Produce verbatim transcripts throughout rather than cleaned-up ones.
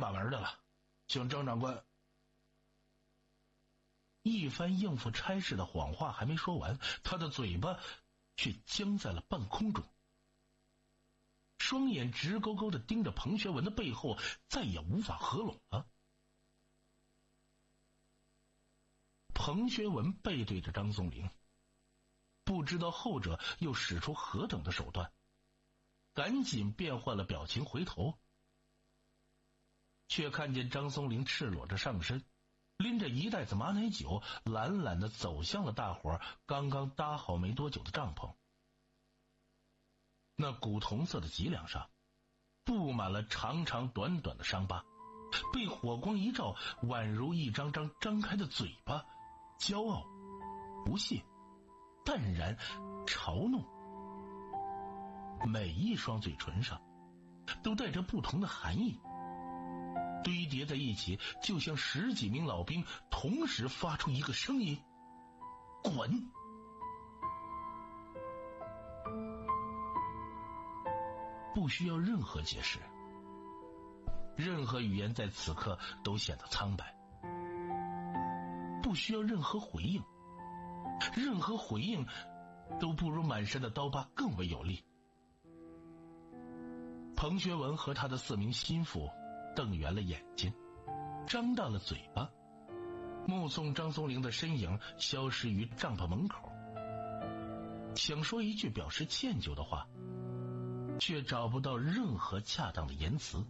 把门的了，请张长官。一番应付差事的谎话还没说完，他的嘴巴却僵在了半空中，双眼直勾勾地盯着彭学文的背后，再也无法合拢了。彭学文背对着张松龄，不知道后者又使出何等的手段，赶紧变换了表情回头，却看见张松龄赤裸着上身，拎着一袋子马奶酒，懒懒地走向了大伙刚刚搭好没多久的帐篷。那古铜色的脊梁上布满了长长短短的伤疤，被火光一照，宛如一张张张开的嘴巴，骄傲、不屑、淡然、嘲弄。每一双嘴唇上都带着不同的含义，堆叠在一起，就像十几名老兵同时发出一个声音：滚！不需要任何解释，任何语言在此刻都显得苍白。不需要任何回应，任何回应都不如满身的刀疤更为有力。彭学文和他的四名心腹瞪圆了眼睛，张大了嘴巴，目送张松龄的身影消失于帐篷门口，想说一句表示歉疚的话，却找不到任何恰当的言辞。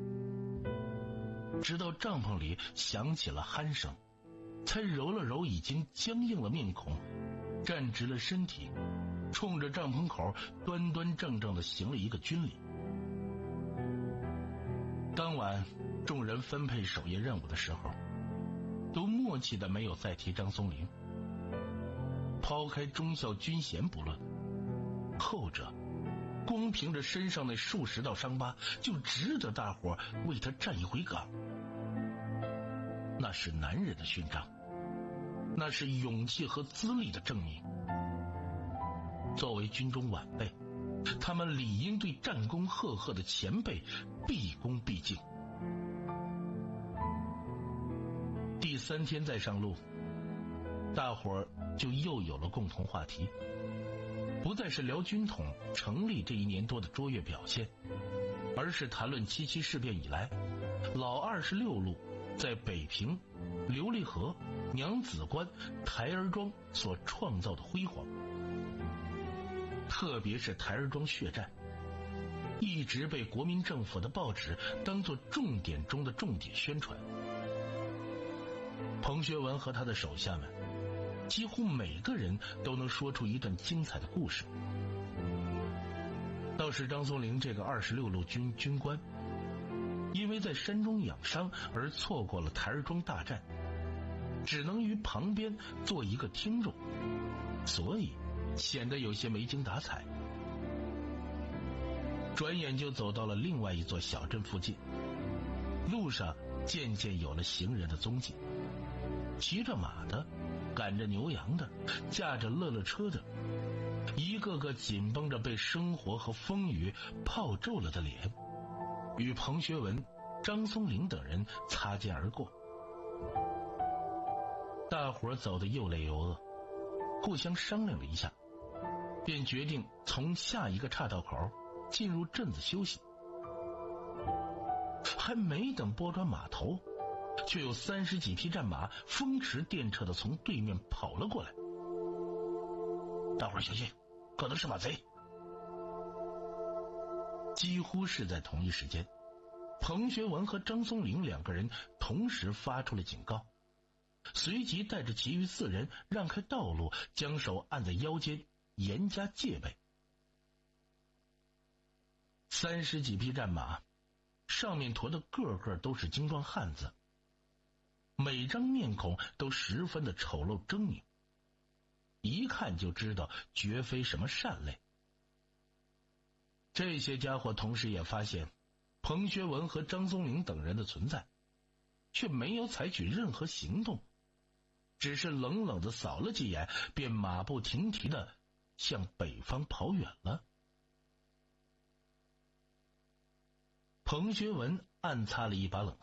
直到帐篷里响起了鼾声，才揉了揉已经僵硬了面孔，站直了身体，冲着帐篷口端端正正地行了一个军礼。当晚众人分配守夜任务的时候，都默契的没有再提张松龄。抛开忠孝军衔不论，后者光凭着身上那数十道伤疤，就值得大伙为他站一回岗。那是男人的勋章，那是勇气和资历的证明。作为军中晚辈，他们理应对战功赫赫的前辈毕恭毕敬。第三天再上路，大伙儿就又有了共同话题，不再是聊军统成立这一年多的卓越表现，而是谈论七七事变以来老二十六路在北平、琉璃河、娘子关、台儿庄所创造的辉煌。特别是台儿庄血战，一直被国民政府的报纸当作重点中的重点宣传。彭学文和他的手下们几乎每个人都能说出一段精彩的故事。倒是张松龄这个二十六路军军官，因为在山中养伤而错过了台儿庄大战，只能于旁边做一个听众，所以显得有些没精打采。转眼就走到了另外一座小镇附近，路上渐渐有了行人的踪迹，骑着马的，赶着牛羊的，驾着乐乐车的，一个个紧绷着被生活和风雨泡皱了的脸，与彭学文、张松龄等人擦肩而过。大伙儿走得又累又饿，互相商量了一下，便决定从下一个岔道口进入镇子休息。还没等拨转马头，却有三十几匹战马风驰电掣地从对面跑了过来。大伙儿小心，可能是马贼。几乎是在同一时间，彭学文和张松龄两个人同时发出了警告，随即带着其余四人让开道路，将手按在腰间，严加戒备。三十几匹战马，上面驮的个个都是精壮汉子，每张面孔都十分的丑陋狰狞，一看就知道绝非什么善类。这些家伙同时也发现彭学文和张松龄等人的存在，却没有采取任何行动，只是冷冷地扫了几眼，便马不停蹄地向北方跑远了。彭学文暗擦了一把冷